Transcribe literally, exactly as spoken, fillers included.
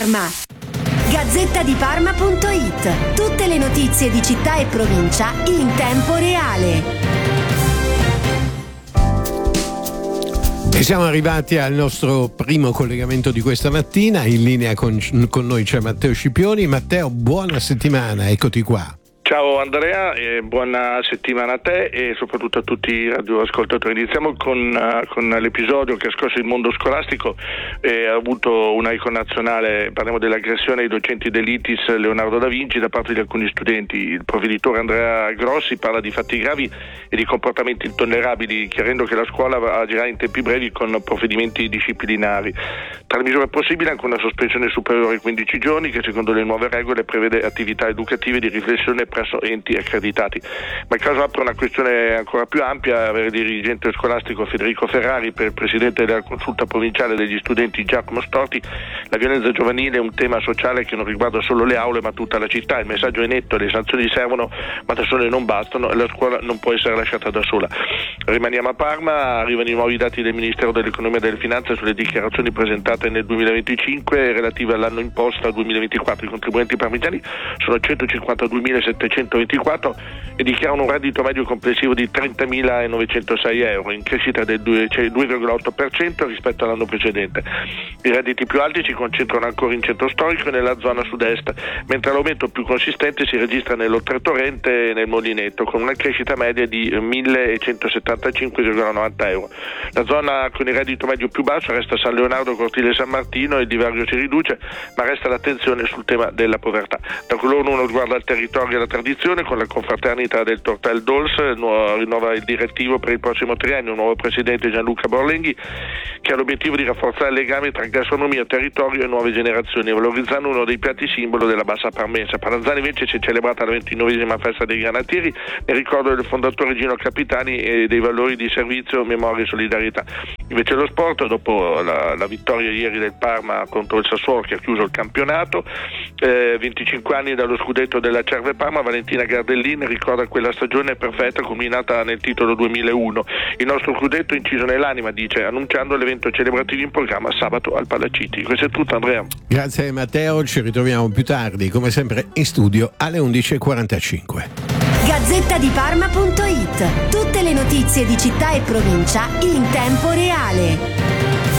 Parma. Gazzetta di Parma punto it. Tutte le notizie di città e provincia in tempo reale. E siamo arrivati al nostro primo collegamento di questa mattina. In linea con, con noi c'è Matteo Scipioni. Matteo, buona settimana, eccoti qua. Ciao Andrea, e buona settimana a te e soprattutto a tutti i radioascoltatori. Iniziamo con, uh, con l'episodio che ha scosso il mondo scolastico e ha avuto una eco nazionale. Parliamo dell'aggressione ai docenti dell'I T I S Leonardo da Vinci da parte di alcuni studenti. Il provveditore Andrea Grossi parla di fatti gravi e di comportamenti intollerabili, chiarendo che la scuola agirà in tempi brevi con provvedimenti disciplinari. Tra le misure possibili anche una sospensione superiore ai quindici giorni che secondo le nuove regole prevede attività educative di riflessione presso enti accreditati. Ma il caso apre una questione ancora più ampia. Il dirigente scolastico Federico Ferrari, per il presidente della consulta provinciale degli studenti Giacomo Storti, la violenza giovanile è un tema sociale che non riguarda solo le aule ma tutta la città. Il messaggio è netto: le sanzioni servono ma da sole non bastano e la scuola non può essere lasciata da sola. Rimaniamo a Parma. Arrivano i nuovi dati del Ministero dell'Economia e delle Finanze sulle dichiarazioni presentate nel duemilaventicinque relative all'anno imposta duemilaventiquattro. I contribuenti parmigiani sono centocinquantaduemilasettecentoventiquattro e dichiarano un reddito medio complessivo di trentamilanovecentosei euro, in crescita del due virgola otto per cento rispetto all'anno precedente. I redditi più alti si concentrano ancora in centro storico e nella zona sud-est, mentre l'aumento più consistente si registra nell'Oltretorrente e nel Molinetto, con una crescita media di millecentosettantacinque virgola novanta euro. La zona con il reddito medio più basso resta San Leonardo, Cortile San Martino, e il divario si riduce, ma resta l'attenzione sul tema della povertà. Da quell'ora uno sguardo al territorio e alla tradizione, con la confraternita del Tortel Dolce, rinnova il direttivo per il prossimo triennio, un nuovo presidente Gianluca Borlenghi, che ha l'obiettivo di rafforzare il legame tra gastronomia, territorio e nuove generazioni, valorizzando uno dei piatti simbolo della bassa parmense. A Paranzani invece si è celebrata la ventinovesima festa dei granatieri, nel ricordo del fondatore Gino Capitani e dei valori di servizio, memoria e solidarietà. Invece lo sport, dopo la, la vittoria ieri del Parma contro il Sassuolo che ha chiuso il campionato, eh, venticinque anni dallo scudetto della Cerve Parma, Valentina Gardellin ricorda quella stagione perfetta culminata nel titolo duemilauno. Il nostro scudetto inciso nell'anima, dice, annunciando l'evento celebrativo in programma sabato al Palaciti. Questo è tutto, Andrea. Grazie Matteo, ci ritroviamo più tardi, come sempre in studio alle undici e quarantacinque. Gazzetta di Parma punto it. Tutte le notizie di città e provincia in tempo reale.